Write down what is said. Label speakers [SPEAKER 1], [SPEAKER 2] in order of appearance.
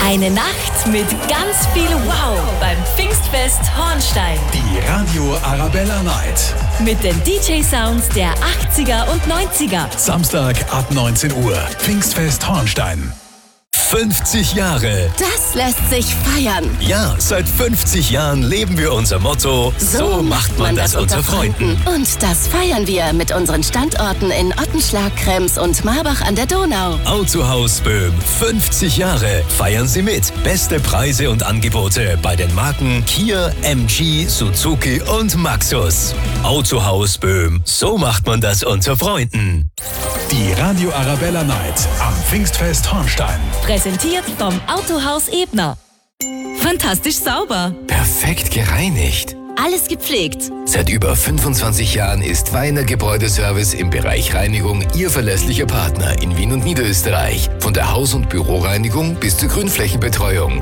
[SPEAKER 1] Eine Nacht mit ganz viel Wow beim Pfingstfest Hornstein.
[SPEAKER 2] Die Radio Arabella Night.
[SPEAKER 1] Mit den DJ-Sounds der 80er und 90er.
[SPEAKER 2] Samstag ab 19 Uhr. Pfingstfest Hornstein. 50 Jahre.
[SPEAKER 3] Das lässt sich feiern.
[SPEAKER 4] Ja, seit 50 Jahren leben wir unser Motto, so macht man das unter Freunden.
[SPEAKER 3] Und das feiern wir mit unseren Standorten in Ottenschlag, Krems und Marbach an der Donau.
[SPEAKER 4] Autohaus Böhm, 50 Jahre. Feiern Sie mit. Beste Preise und Angebote bei den Marken Kia, MG, Suzuki und Maxus. Autohaus Böhm, so macht man das unter Freunden.
[SPEAKER 2] Die Radio Arabella Night am Pfingstfest Hornstein.
[SPEAKER 1] Präsentiert vom Autohaus Ebner. Fantastisch sauber.
[SPEAKER 5] Perfekt gereinigt.
[SPEAKER 3] Alles gepflegt.
[SPEAKER 5] Seit über 25 Jahren ist Weiner Gebäudeservice im Bereich Reinigung Ihr verlässlicher Partner in Wien und Niederösterreich. Von der Haus- und Büroreinigung bis zur Grünflächenbetreuung.